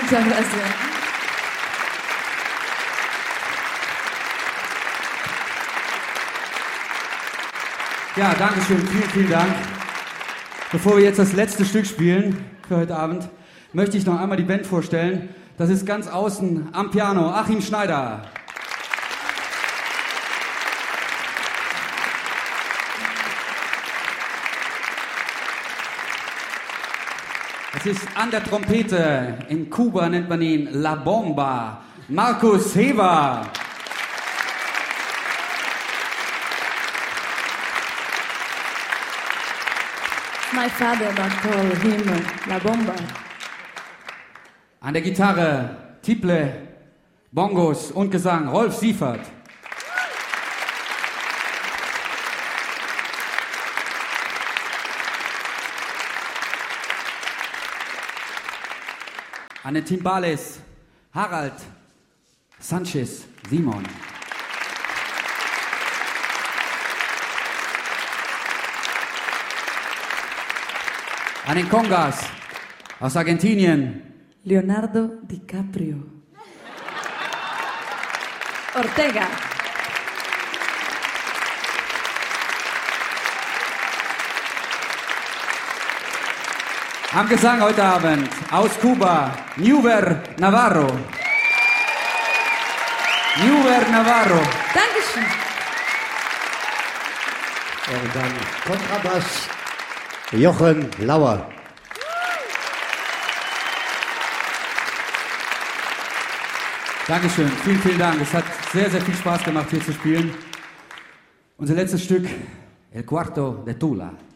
Muchas gracias. Ja, danke schön, vielen, vielen Dank. Bevor wir jetzt das letzte Stück spielen für heute Abend, möchte ich noch einmal die Band vorstellen. Das ist ganz außen am Piano Achim Schneider. Es ist an der Trompete, in Kuba nennt man ihn La Bomba, Markus Heber. My father but call him La Bomba. An der Gitarre, Tiple, Bongos und Gesang, Rolf Siefert. An den Timbales, Harald Sanchez Simon. An den Congas aus Argentinien, Leonardo DiCaprio. Ortega. Am Gesang heute Abend aus Kuba, Newber Navarro. Newber Navarro. Dankeschön. Und dann Kontrabass Jochen Lauer. Dankeschön, vielen, vielen Dank. Es hat sehr, sehr viel Spaß gemacht, hier zu spielen. Unser letztes Stück, El Cuarto de Tula.